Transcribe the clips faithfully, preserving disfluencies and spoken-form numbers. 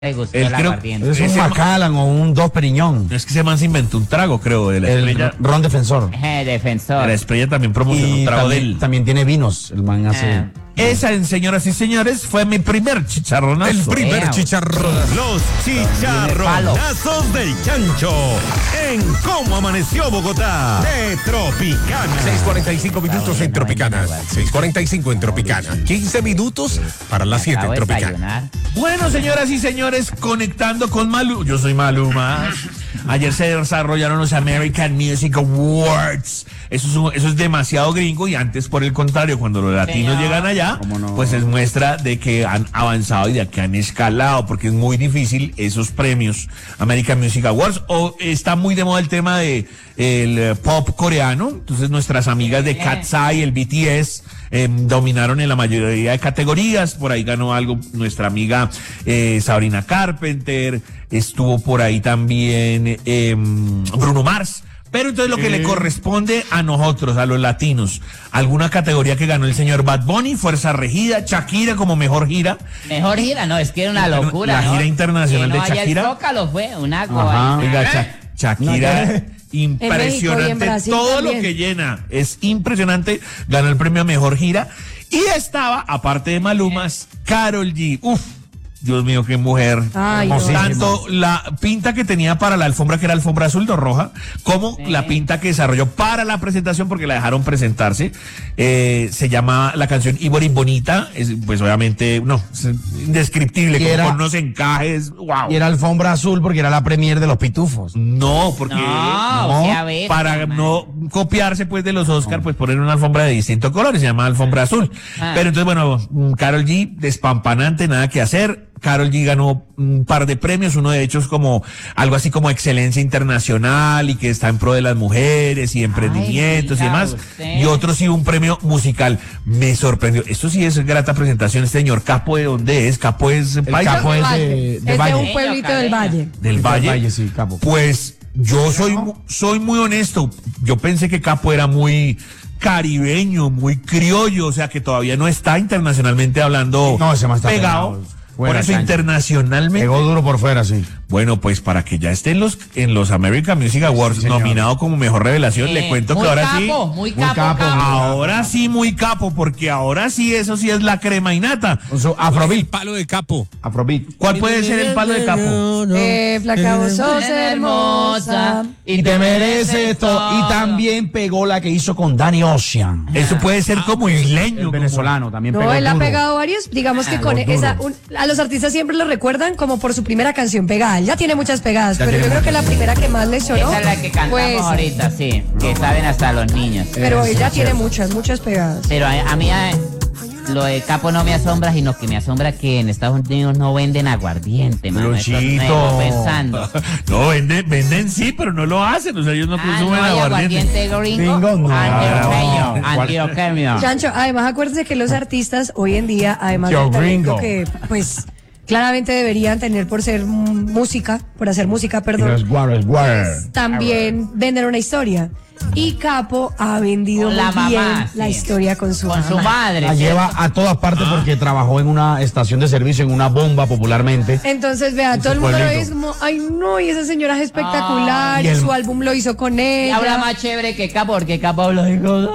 le gustó Él el creo- aguardiente. Es un Ese Macallan o un Dos Periñón. Es que ese man se inventó un trago, creo, de la El estrella. ron defensor. Eh, defensor. La estrella también promocionó un Y trago de también, él. también tiene vinos. El man hace. Ah. Esa, señoras y señores, fue mi primer chicharronazo. El primer Ea. chicharrón. Los chicharronazos del Chancho. En Cómo Amaneció Bogotá. De Tropicana. seis cuarenta y cinco minutos en Tropicana. seis cuarenta y cinco en Tropicana. quince minutos para las siete en Acabo de Tropicana. desayunar. Bueno, señoras y señores, conectando con Maluma. Yo soy Maluma. Ayer se desarrollaron los American Music Awards. Eso es, un- eso es demasiado gringo y antes, por el contrario, cuando los latinos Señor. llegan allá, ¿Cómo no? pues es muestra de que han avanzado y de que han escalado, porque es muy difícil esos premios American Music Awards. O está muy de moda el tema de el eh, pop coreano. Entonces nuestras amigas de Katseye, el B T S, eh, dominaron en la mayoría de categorías. Por ahí ganó algo nuestra amiga eh, Sabrina Carpenter. Estuvo por ahí también eh, Bruno Mars. Pero entonces lo que le corresponde a nosotros, a los latinos, alguna categoría que ganó el señor Bad Bunny, Fuerza Regida, Shakira como mejor gira. Mejor gira, no, es que era una locura, La ¿no? gira internacional Que no, de allá Shakira. El Zócalo fue una Ajá. cosa. Oiga, Sha- Shakira, No, impresionante. En Brasil Todo también. lo que llena es impresionante. Ganó el premio a mejor gira. Y estaba, aparte de Malumas, Karol G. Uf. Dios mío, qué mujer. Ay, no. Tanto la pinta que tenía para la alfombra, que era alfombra azul o roja, como Sí. la pinta que desarrolló para la presentación, porque la dejaron presentarse. Eh, se llama la canción Ivory Bonita. Es, pues obviamente, no, es indescriptible, Y como era- con unos encajes. Wow. Y era alfombra azul porque era la premier de los pitufos. No, porque No, no, o sea, a ver, para hermano. no copiarse pues de los Oscar, pues poner una alfombra de distintos colores, se llama alfombra azul. Ah. Pero entonces, bueno, mm, Karol G, despampanante, nada que hacer. Karol G ganó un par de premios, uno de ellos como algo así como excelencia internacional y que está en pro de las mujeres y emprendimientos y diga demás. usted. Y otro sí un premio musical. Me sorprendió. Esto sí es grata presentación. Este señor Capo, ¿de dónde es? Capo es El paisa capo es Valle. de, Es de de Valle. un pueblito del Valle. del Del Valle. Valle, sí, capo. Pues yo soy, mu- soy muy honesto. Yo pensé que Capo era muy caribeño, muy criollo, o sea que todavía no está internacionalmente hablando No, ese man está pegado. pegado. Por Fuera eso cancha. internacionalmente. Pegó duro por fuera, sí. Bueno, pues para que ya esté en los, en los American Music Awards Sí, señor. nominado como mejor revelación, Eh, le cuento muy que ahora capo, sí. Muy muy capo, capo, capo. Ahora sí muy capo, porque ahora sí eso sí es la crema y nata. Con su El Afrobeat. palo de capo. Afrobeat. ¿Cuál puede ser el palo de Capo? Eh, flaca, vos sos hermosa. Y te mereces todo. Y también pegó la que hizo con Danny Ocean. Eso puede ser como isleño. El como- venezolano también pegó No, él ha duro. pegado varios, digamos que con duro. esa, un- a los artistas siempre lo recuerdan como por su primera canción pegada. Él ya tiene muchas pegadas, Ya pero tiene yo creo que la primera que más le sonó Esa es la que cantamos fue esa. ahorita, sí. Que saben hasta los niños. Pero Eh, ella sí, tiene cierto. muchas, muchas pegadas. Pero a, a mí a- lo de Capo no me asombra, sino que me asombra que en Estados Unidos no venden aguardiente, mano. Eso es Luchito. nuevo pensando. No, venden, venden sí, pero no lo hacen. O sea, ellos no Ah, consumen no hay aguardiente. aguardiente gringo. Gringo, no. Antioqueño, No. antioqueño. Chancho, además acuérdese que los artistas hoy en día, además Yo del talento gringo. que pues claramente deberían tener por ser mm, música, por hacer música, perdón, Es guaro, es guaro. también venden una historia. Y Capo ha vendido Con muy la mamá, bien sí. la historia con su Con mamá. su madre. La ¿cierto? lleva a todas partes porque trabajó en una estación de servicio, en una bomba popularmente. Entonces, vea, En todo su el mundo lo ve pueblito. es como, ay no, y esa señora es espectacular, Ay, y y el- su álbum lo hizo con Y ella. habla más chévere que Capo, porque Capo habla de cosas.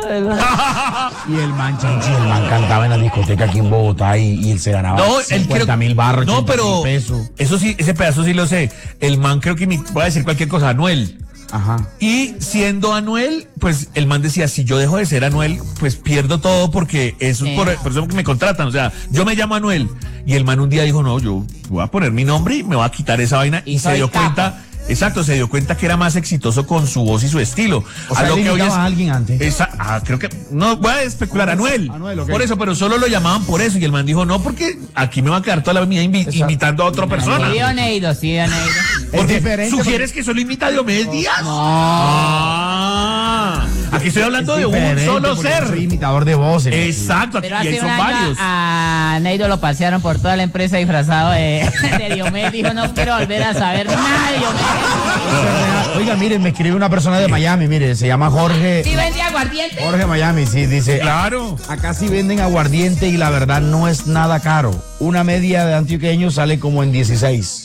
Y el man, Chanchi, el man cantaba en la discoteca aquí en Bogotá y, y él se ganaba No, él creo cincuenta mil barros, No, ochenta pero mil pesos. eso sí, ese pedazo sí lo sé. El man creo que mi- voy a decir cualquier cosa, Anuel. Ajá. Y siendo Anuel, pues el man decía, si yo dejo de ser Anuel, pues pierdo todo porque eso es Sí. por, por eso que me contratan. O sea, yo me llamo Anuel. Y el man un día dijo, no, yo voy a poner mi nombre y me voy a quitar esa vaina. Y, Y se soy dio Capo. cuenta, exacto, se dio cuenta que era más exitoso con su voz y su estilo. O sea, él hoy imitaba a alguien antes. Esa- ah, creo que, no, voy a especular, Anuel. Anuel, ok. Por eso, pero solo lo llamaban por eso. Y el man dijo, no, porque aquí me va a quedar toda la vida invi- Exacto. imitando a otra persona. Sí, Oneido, sí, Oneido. Es Porque diferente. ¿Sugieres que solo imita a Diomedes Díaz? No. Ah. Aquí estoy hablando Es de un diferente, solo porque yo ser. soy imitador de voces. Exacto, aquí Pero y ahí hace son un año varios. a Neido lo pasearon por toda la empresa disfrazado de, de Diomedes. Dijo, no quiero volver a saber nada de Diomedes. Oiga, miren, me escribe una persona de Miami, mire, se llama Jorge. ¿Sí vende aguardiente? Jorge Miami, sí, dice. Claro. Acá sí venden aguardiente y la verdad no es nada caro. Una media de antioqueño sale como en dieciséis.